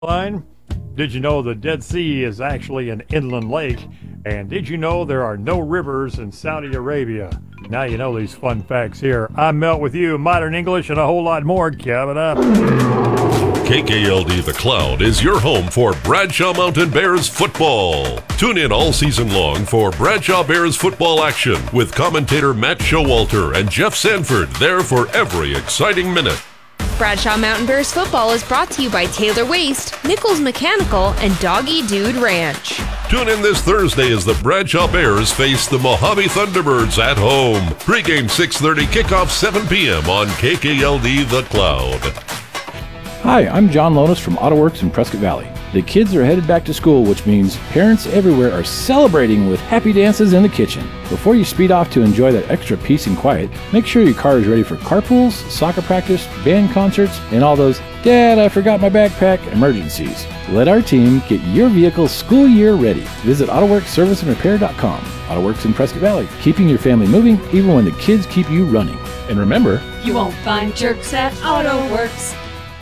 Line. Did you know the Dead Sea is actually an inland lake? And did you know there are no rivers in Saudi Arabia? Now you know these fun facts here. I'm Melt with you, modern English, and a whole lot more coming up. KKLD The Cloud is your home for Bradshaw Mountain Bears football. Tune in all season long for Bradshaw Bears football action with commentator Matt Showalter and Jeff Sanford there for every exciting minute. Bradshaw Mountain Bears football is brought to you by Taylor Waste, Nichols Mechanical, and Doggy Dude Ranch. Tune in this Thursday as the Bradshaw Bears face the Mojave Thunderbirds at home. Pre-game 6:30, kickoff 7 p.m. on KKLD The Cloud. Hi, I'm John Lonis from AutoWorks in Prescott Valley. The kids are headed back to school, which means parents everywhere are celebrating with happy dances in the kitchen. Before you speed off to enjoy that extra peace and quiet, make sure your car is ready for carpools, soccer practice, band concerts, and all those "Dad, I forgot my backpack" emergencies. Let our team get your vehicle school year ready. Visit AutoWorksServiceandRepair.com. AutoWorks in Prescott Valley, keeping your family moving even when the kids keep you running. And remember, you won't find jerks at AutoWorks.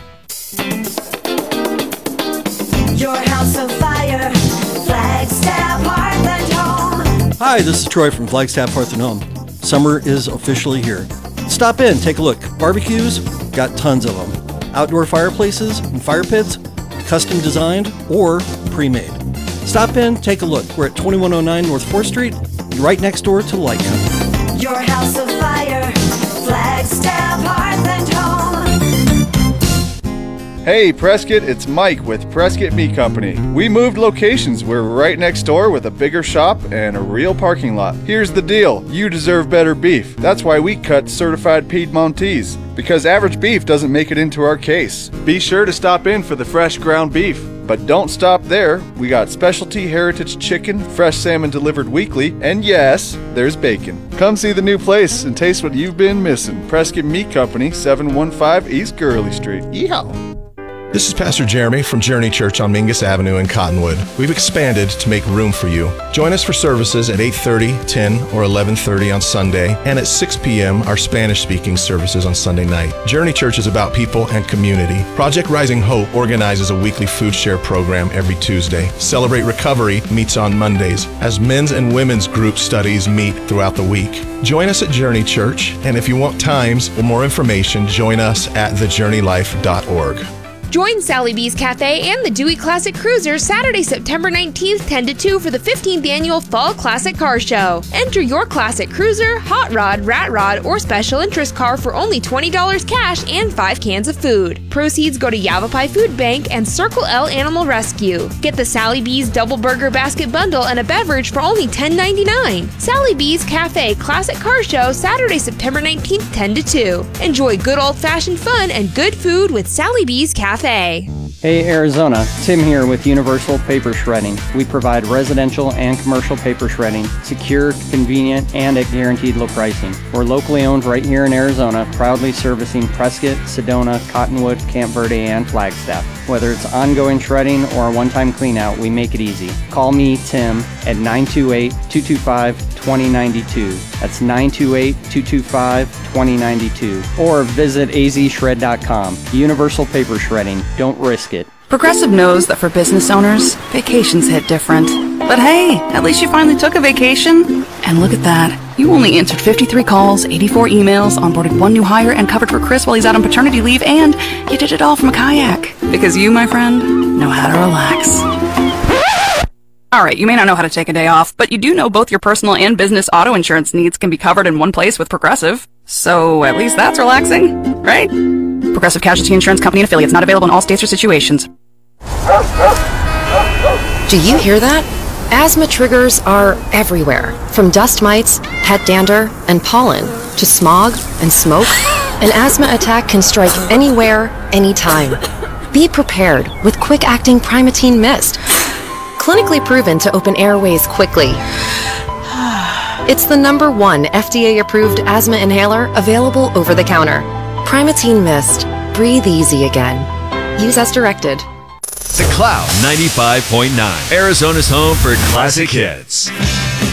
Your house of fire, Flagstaff Hearth and Home. Hi, this is Troy from Flagstaff Hearth and Home. Summer is officially here. Stop in, take a look. Barbecues, got tons of them. Outdoor fireplaces and fire pits, custom designed or pre-made. Stop in, take a look. We're at 2109 North 4th Street, right next door to Light Company. Your house of fire, Flagstaff Hearth and Home. Hey Prescott, it's Mike with Prescott Meat Company. We moved locations. We're right next door with a bigger shop and a real parking lot. Here's the deal. You deserve better beef. That's why we cut certified Piedmontese, because average beef doesn't make it into our case. Be sure to stop in for the fresh ground beef. But don't stop there. We got specialty heritage chicken, fresh salmon delivered weekly, and yes, there's bacon. Come see the new place and taste what you've been missing. Prescott Meat Company, 715 East Gurley Street. Yeehaw! This is Pastor Jeremy from Journey Church on Mingus Avenue in Cottonwood. We've expanded to make room for you. Join us for services at 8:30, 10, or 11:30 on Sunday, and at 6 p.m. our Spanish-speaking services on Sunday night. Journey Church is about people and community. Project Rising Hope organizes a weekly food share program every Tuesday. Celebrate Recovery meets on Mondays, as men's and women's group studies meet throughout the week. Join us at Journey Church, and if you want times or more information, join us at thejourneylife.org. Join Sally B's Cafe and the Dewey Classic Cruiser Saturday, September 19th, 10 to 2 for the 15th Annual Fall Classic Car Show. Enter your classic cruiser, hot rod, rat rod, or special interest car for only $20 cash and 5 cans of food. Proceeds go to Yavapai Food Bank and Circle L Animal Rescue. Get the Sally B's Double Burger Basket Bundle and a beverage for only $10.99. Sally B's Cafe Classic Car Show Saturday, September 19th, 10 to 2. Enjoy good old-fashioned fun and good food with Sally B's Cafe. Hey Arizona, Tim here with Universal Paper Shredding. We provide residential and commercial paper shredding, secure, convenient, and at guaranteed low pricing. We're locally owned right here in Arizona, proudly servicing Prescott, Sedona, Cottonwood, Camp Verde, and Flagstaff. Whether it's ongoing shredding or a one-time cleanout, we make it easy. Call me, Tim, at 928-225-2092. That's 928-225-2092. Or visit azshred.com. Universal Paper Shredding. Don't risk it. Progressive knows that for business owners, vacations hit different. But hey, at least you finally took a vacation. And look at that. You only answered 53 calls, 84 emails, onboarded 1 new hire, and covered for Chris while he's out on paternity leave, and you did it all from a kayak. Because you, my friend, know how to relax. Alright, you may not know how to take a day off, but you do know both your personal and business auto insurance needs can be covered in one place with Progressive. So at least that's relaxing, right? Progressive Casualty Insurance Company and Affiliates, not available in all states or situations. Do you hear that? Asthma triggers are everywhere, from dust mites, pet dander, and pollen, to smog and smoke. An asthma attack can strike anywhere, anytime. Be prepared with quick-acting Primatene Mist. Clinically proven to open airways quickly. It's the #1 FDA-approved asthma inhaler available over the counter. Primatene Mist. Breathe easy again. Use as directed. The Cloud 95.9, Arizona's home for classic hits.